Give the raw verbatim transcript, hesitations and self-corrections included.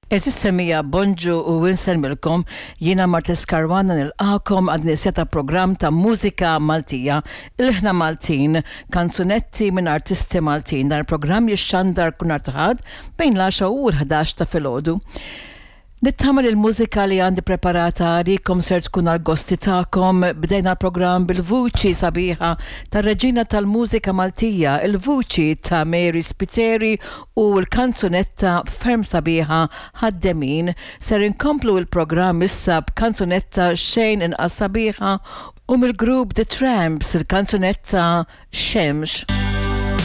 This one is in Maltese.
Eżis semija bonġu u winselmilkom jiena Martes Karwana nilqakom għad nisjata program ta' mużika Maltija il-ħna Maltin, kanzunetti minn artisti Maltin. Dan il-program jixxandar kun artaħad bejn l-għaxa u l-ħadax ta' filgħodu. Nittamal il-mużika li għandi preparata għalikom ser tkun għal-gosti ta'kom. Bdejna l-program bil-vuċi sabiħa ta' reġina tal-mużika Maltija, il-vuċi ta' Mary Spiteri u l-kanzunetta ferm sabiħa ħaddemin. Ser inkomplu il-program issa b'kanzunetta xejn inqas sabiħa u mill-grupp The Tramps il-kanzunetta Xemx.